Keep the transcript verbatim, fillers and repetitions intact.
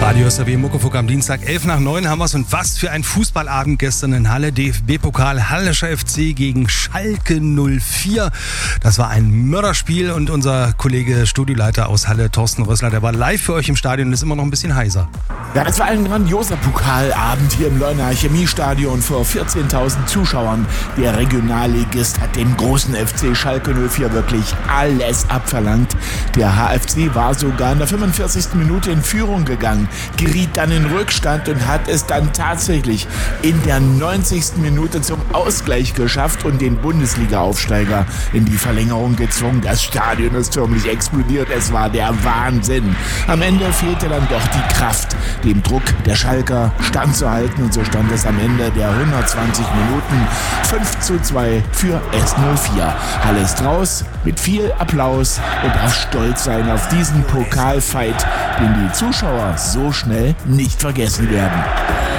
Radio S R W Muckefuck am Dienstag, elf nach neun haben wir es. Und was für ein Fußballabend gestern in Halle. D F B-Pokal, Hallischer F C gegen Schalke null vier. Das war ein Mörderspiel und unser Kollege Studioleiter aus Halle, Thorsten Rössler, der war live für euch im Stadion und ist immer noch ein bisschen heiser. Ja, das war ein grandioser Pokalabend hier im Leuner Chemiestadion vor vierzehntausend Zuschauern. Der Regionalligist hat dem großen F C Schalke null vier wirklich alles abverlangt. Der H F C war sogar in der fünfundvierzigsten Minute in Führung gegangen, geriet dann in Rückstand und hat es dann tatsächlich in der neunzigsten Minute zum Ausgleich geschafft und den Bundesliga-Aufsteiger in die Verlängerung gezwungen. Das Stadion ist förmlich explodiert, es war der Wahnsinn. Am Ende fehlte dann doch die Kraft, dem Druck der Schalker standzuhalten, und so stand es am Ende der hundertzwanzig Minuten fünf zu zwei für S null vier. Halle ist raus mit viel Applaus und darf stolz sein auf diesen Pokalfight, den die Zuschauer so schnell nicht vergessen werden.